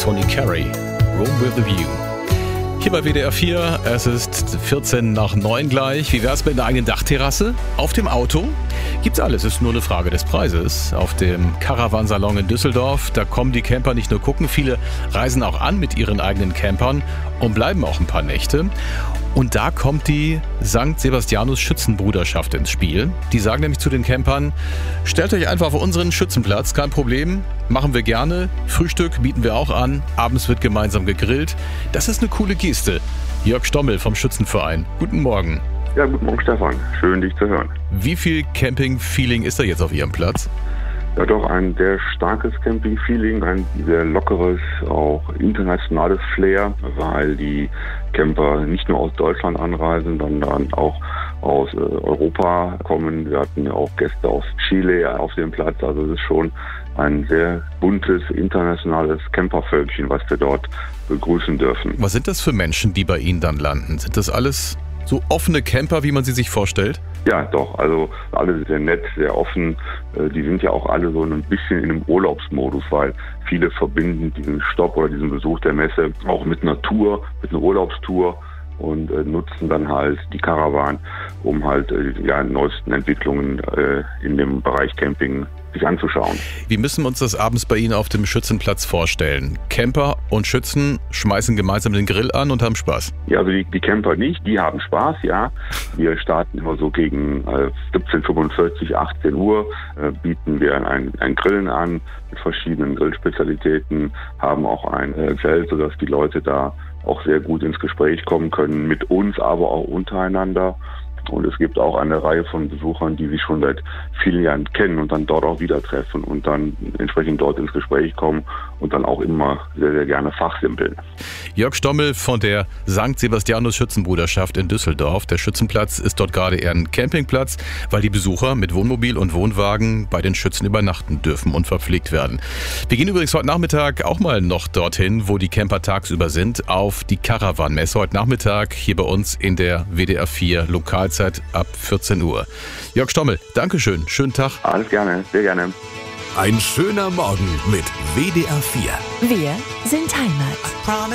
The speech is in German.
Tony Carey, Room with a View. Hier bei WDR 4, es ist 14 nach 9 gleich. Wie wär's mit einer eigenen Dachterrasse? Auf dem Auto? Gibt's alles, ist nur eine Frage des Preises. Auf dem Caravansalon in Düsseldorf, da kommen die Camper nicht nur gucken, viele reisen auch an mit ihren eigenen Campern und bleiben auch ein paar Nächte. Und da kommt die St. Sebastianus Schützenbruderschaft ins Spiel. Die sagen nämlich zu den Campern, stellt euch einfach auf unseren Schützenplatz, kein Problem, machen wir gerne. Frühstück bieten wir auch an, abends wird gemeinsam gegrillt. Das ist eine coole Geste. Jörg Stommel vom Schützenverein, guten Morgen. Ja, guten Morgen Stefan, schön dich zu hören. Wie viel Camping-Feeling ist da jetzt auf Ihrem Platz? Ja, doch ein sehr starkes Camping-Feeling, ein sehr lockeres, auch internationales Flair, weil die Camper nicht nur aus Deutschland anreisen, sondern auch aus Europa kommen. Wir hatten ja auch Gäste aus Chile auf dem Platz, also es ist schon ein sehr buntes, internationales Campervölkchen, was wir dort begrüßen dürfen. Was sind das für Menschen, die bei Ihnen dann landen? Sind das alles so offene Camper, wie man sie sich vorstellt? Ja, doch. Also alle sehr nett, sehr offen. Die sind ja auch alle so ein bisschen in einem Urlaubsmodus, weil viele verbinden diesen Stopp oder diesen Besuch der Messe auch mit einer Tour, mit einer Urlaubstour und nutzen dann halt die Caravan, um halt neuesten Entwicklungen in dem Bereich Camping sich anzuschauen. Wie müssen wir uns das abends bei Ihnen auf dem Schützenplatz vorstellen? Camper und Schützen schmeißen gemeinsam den Grill an und haben Spaß? Ja, also die Camper nicht, die haben Spaß, ja. Wir starten immer so gegen 17:45, 18 Uhr, bieten wir ein Grillen an mit verschiedenen Grillspezialitäten, haben auch ein Zelt, sodass die Leute da auch sehr gut ins Gespräch kommen können, mit uns, aber auch untereinander. Und es gibt auch eine Reihe von Besuchern, die sich schon seit vielen Jahren kennen und dann dort auch wieder treffen und dann entsprechend dort ins Gespräch kommen und dann auch immer sehr, sehr gerne fachsimpeln. Jörg Stommel von der St. Sebastianus Schützenbruderschaft in Düsseldorf. Der Schützenplatz ist dort gerade eher ein Campingplatz, weil die Besucher mit Wohnmobil und Wohnwagen bei den Schützen übernachten dürfen und verpflegt werden. Wir gehen übrigens heute Nachmittag auch mal noch dorthin, wo die Camper tagsüber sind, auf die Caravan-Messe. Heute Nachmittag hier bei uns in der WDR 4 Lokalzeit ab 14 Uhr. Jörg Stommel, Dankeschön, schönen Tag. Alles gerne, sehr gerne. Ein schöner Morgen mit WDR 4. Wir sind Heimat.